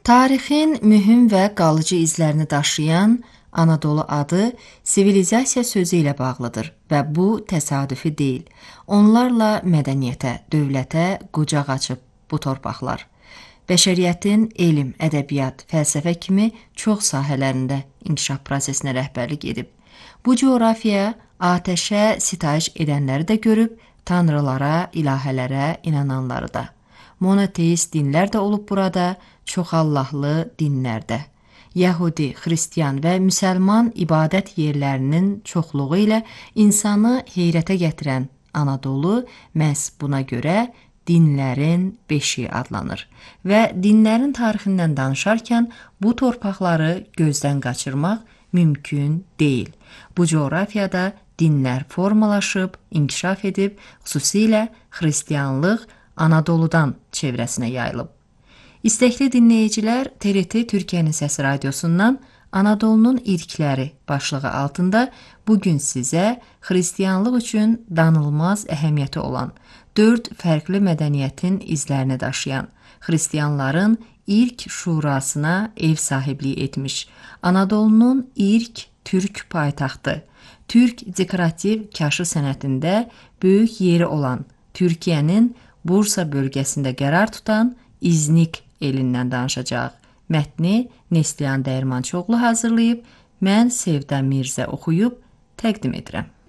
Tarixin mühüm və qalıcı izlərini daşıyan Anadolu adı sivilizasiya sözü ilə bağlıdır və bu təsadüfi deyil. Onlarla mədəniyyətə, dövlətə qucaq açıb bu torpaqlar. Bəşəriyyətin elm, ədəbiyyat, fəlsəfə kimi çox sahələrində inkişaf prosesinə rəhbərlik edib. Bu coğrafiyaya atəşə sitayiş edənləri də görüb, tanrılara, ilahələrə inananları da. Monoteist dinlər də olub burada, çoxallahlı dinlər də. Yəhudi, xristian və müsəlman ibadət yerlərinin çoxluğu ilə insanı heyrətə gətirən Anadolu məhz buna görə dinlərin beşiği adlanır və dinlərin tarixindən danışarkən bu torpaqları gözdən qaçırmaq mümkün deyil. Bu coğrafiyada dinlər formalaşıb, inkişaf edib, xüsusilə xristianlıq Anadoludan çevrəsinə yayılıb. İstəkli dinləyicilər TRT Türkiyənin Səsi Radiosundan Anadolunun İrkləri başlığı altında bugün sizə xristianlıq üçün danılmaz əhəmiyyəti olan 4 fərqli mədəniyyətin izlərini daşıyan, xristianların ilk şurasına ev sahibliyi etmiş, Anadolunun ilk türk paytaxtı, türk dekorativ kaşı sənətində böyük yeri olan Türkiyənin Bursa bölgəsində qərar tutan İznik elindən danışacaq. Mətni Neslihan Dəyirmançıoğlu hazırlayıb, mən Sevda Mirzə oxuyub təqdim edirəm.